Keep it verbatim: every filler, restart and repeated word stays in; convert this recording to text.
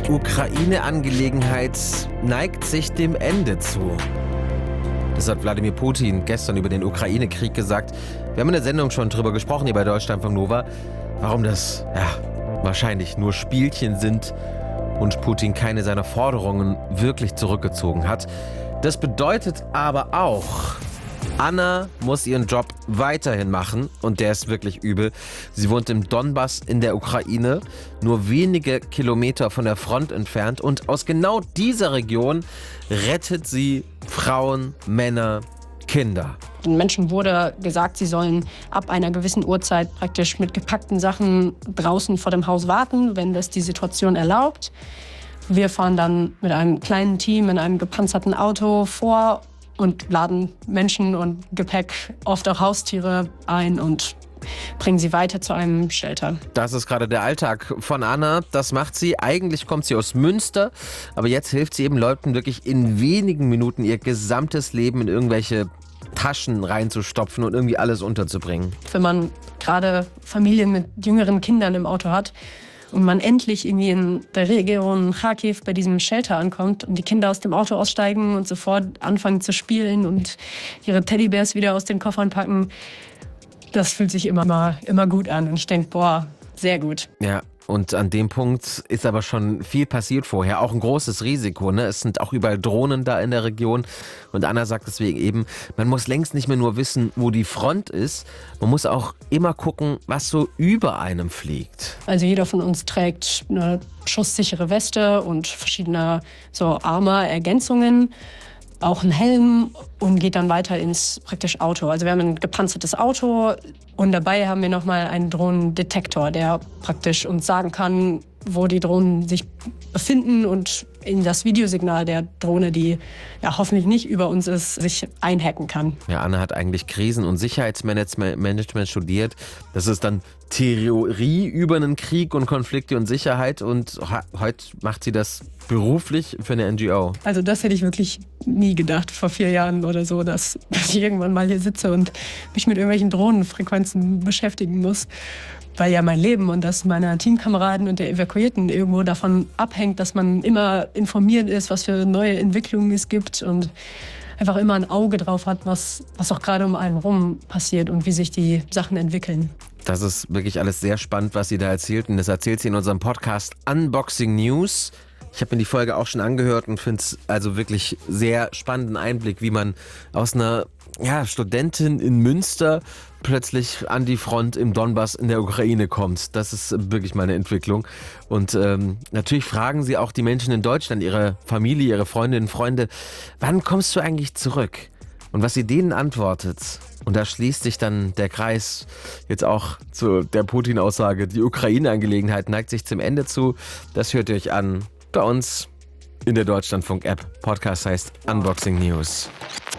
Ukraine-Angelegenheit neigt sich dem Ende zu. Das hat Wladimir Putin gestern über den Ukraine-Krieg gesagt. Wir haben in der Sendung schon drüber gesprochen, hier bei Deutschlandfunk Nova, warum das ja, wahrscheinlich nur Spielchen sind und Putin keine seiner Forderungen wirklich zurückgezogen hat. Das bedeutet aber auch, Anna muss ihren Job weiterhin machen und der ist wirklich übel. Sie wohnt im Donbass in der Ukraine, nur wenige Kilometer von der Front entfernt und aus genau dieser Region rettet sie Frauen, Männer, Kinder. Den Menschen wurde gesagt, sie sollen ab einer gewissen Uhrzeit praktisch mit gepackten Sachen draußen vor dem Haus warten, wenn das die Situation erlaubt. Wir fahren dann mit einem kleinen Team in einem gepanzerten Auto vor und laden Menschen und Gepäck, oft auch Haustiere ein und bringen sie weiter zu einem Shelter. Das ist gerade der Alltag von Anna. Das macht sie. Eigentlich kommt sie aus Münster, aber jetzt hilft sie eben Leuten wirklich in wenigen Minuten ihr gesamtes Leben in irgendwelche Taschen reinzustopfen und irgendwie alles unterzubringen. Wenn man gerade Familien mit jüngeren Kindern im Auto hat und man endlich irgendwie in der Region Kharkiv bei diesem Shelter ankommt und die Kinder aus dem Auto aussteigen und sofort anfangen zu spielen und ihre Teddybärs wieder aus den Koffern packen, das fühlt sich immer mal immer gut an. Und ich denke, boah, sehr gut. Ja, und an dem Punkt ist aber schon viel passiert vorher. Auch ein großes Risiko, ne? Es sind auch überall Drohnen da in der Region. Und Anna sagt deswegen eben, man muss längst nicht mehr nur wissen, wo die Front ist. Man muss auch immer gucken, was so über einem fliegt. Also jeder von uns trägt eine schusssichere Weste und verschiedene so Armor-Ergänzungen. Auch einen Helm und geht dann weiter ins praktisch Auto. Also wir haben ein gepanzertes Auto und dabei haben wir nochmal einen Drohnendetektor, der praktisch uns sagen kann, wo die Drohnen sich befinden und in das Videosignal der Drohne, die ja hoffentlich nicht über uns ist, sich einhacken kann. Ja, Anna hat eigentlich Krisen- und Sicherheitsmanagement studiert. Das ist dann Theorie über einen Krieg und Konflikte und Sicherheit und heute macht sie das beruflich für eine N G O. Also das hätte ich wirklich nie gedacht vor vier Jahren oder so, dass, dass ich irgendwann mal hier sitze und mich mit irgendwelchen Drohnenfrequenzen beschäftigen muss. Weil ja mein Leben und das meiner Teamkameraden und der Evakuierten irgendwo davon abhängt, dass man immer informiert ist, was für neue Entwicklungen es gibt und einfach immer ein Auge drauf hat, was, was auch gerade um einen rum passiert und wie sich die Sachen entwickeln. Das ist wirklich alles sehr spannend, was sie da erzählt. Und das erzählt sie in unserem Podcast Unboxing News. Ich habe mir die Folge auch schon angehört und finde es also wirklich sehr spannenden Einblick, wie man aus einer ja, Studentin in Münster plötzlich an die Front im Donbass in der Ukraine kommt. Das ist wirklich mal eine Entwicklung. Und ähm, natürlich fragen sie auch die Menschen in Deutschland, ihre Familie, ihre Freundinnen und Freunde, wann kommst du eigentlich zurück? Und was sie denen antwortet, und da schließt sich dann der Kreis jetzt auch zu der Putin-Aussage, die Ukraine-Angelegenheit neigt sich zum Ende zu. Das hört ihr euch an bei uns in der Deutschlandfunk-App. Podcast heißt Unboxing News.